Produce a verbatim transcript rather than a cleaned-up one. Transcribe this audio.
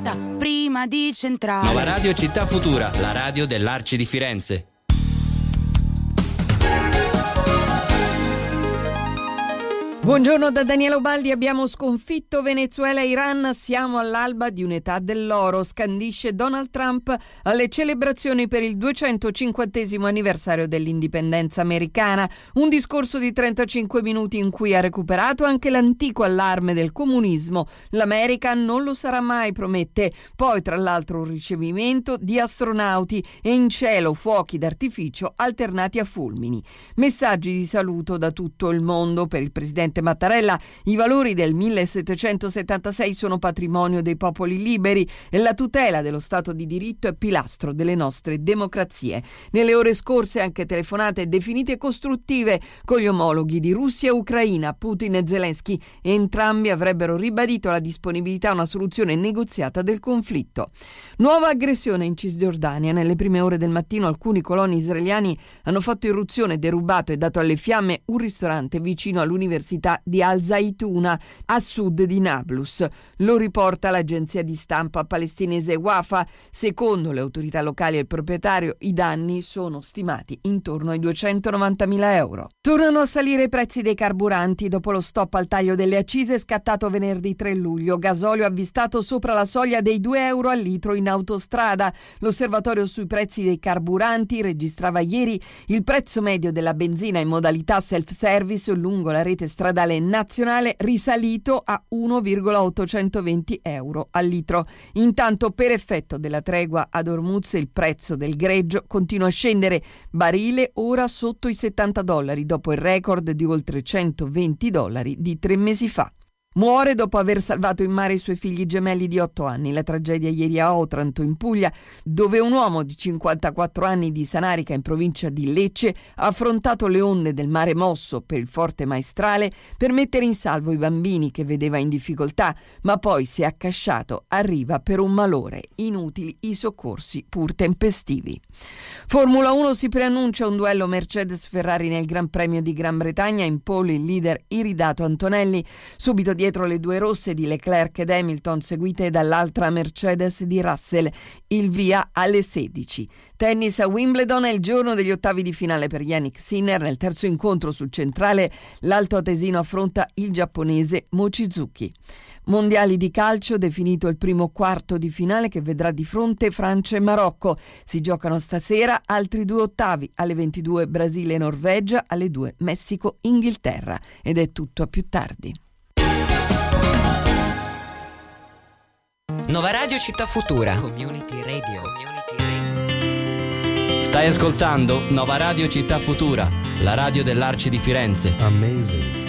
passata prima di centrare. Nuova Radio Città Futura, la radio dell'Arci di Firenze. Buongiorno da Daniela Ubaldi. Abbiamo sconfitto Venezuela e Iran, siamo all'alba di un'età dell'oro, scandisce Donald Trump alle celebrazioni per il duecentocinquantesimo anniversario dell'indipendenza americana. Un discorso di trentacinque minuti in cui ha recuperato anche l'antico allarme del comunismo. L'America non lo sarà mai, promette. Poi tra l'altro un ricevimento di astronauti e in cielo fuochi d'artificio alternati a fulmini. Messaggi di saluto da tutto il mondo. Per il presidente Mattarella, i valori del millesettecentosettantasei sono patrimonio dei popoli liberi e la tutela dello Stato di diritto è pilastro delle nostre democrazie. Nelle ore scorse anche telefonate definite costruttive con gli omologhi di Russia e Ucraina, Putin e Zelensky. Entrambi avrebbero ribadito la disponibilità a una soluzione negoziata del conflitto. Nuova aggressione in Cisgiordania. Nelle prime ore del mattino alcuni coloni israeliani hanno fatto irruzione, derubato e dato alle fiamme un ristorante vicino all'università di Al Zaituna a sud di Nablus. Lo riporta l'agenzia di stampa palestinese Wafa. Secondo le autorità locali e il proprietario, i danni sono stimati intorno ai duecentonovantamila euro. Tornano a salire i prezzi dei carburanti dopo lo stop al taglio delle accise scattato venerdì tre luglio. Gasolio avvistato sopra la soglia dei due euro al litro in autostrada. L'osservatorio sui prezzi dei carburanti registrava ieri il prezzo medio della benzina in modalità self-service lungo la rete stradale nazionale risalito a uno virgola ottocentoventi euro al litro. Intanto, per effetto della tregua ad Hormuz, il prezzo del greggio continua a scendere, barile ora sotto i settanta dollari dopo il record di oltre centoventi dollari di tre mesi fa. Muore dopo aver salvato in mare i suoi figli gemelli di otto anni. La tragedia ieri a Otranto, in Puglia, dove un uomo di cinquantaquattro anni di Sanarica, in provincia di Lecce, ha affrontato le onde del mare mosso per il forte maestrale per mettere in salvo i bambini che vedeva in difficoltà, ma poi si è accasciato a riva per un malore. Inutili i soccorsi, pur tempestivi. Formula uno, si preannuncia un duello Mercedes-Ferrari nel Gran Premio di Gran Bretagna. In pole il leader iridato Antonelli, subito dietro le due rosse di Leclerc ed Hamilton, seguite dall'altra Mercedes di Russell. Il via alle sedici. Tennis a Wimbledon, è il giorno degli ottavi di finale per Jannik Sinner. Nel terzo incontro sul centrale l'altoatesino affronta il giapponese Mochizuki. Mondiali di calcio, definito il primo quarto di finale che vedrà di fronte Francia e Marocco. Si giocano stasera altri due ottavi, alle ventidue Brasile e Norvegia, alle due Messico Inghilterra. Ed è tutto, a più tardi. Nuova Radio Città Futura. Community Radio. Community Radio. Stai ascoltando Nuova Radio Città Futura, la radio dell'Arci di Firenze. Amazing.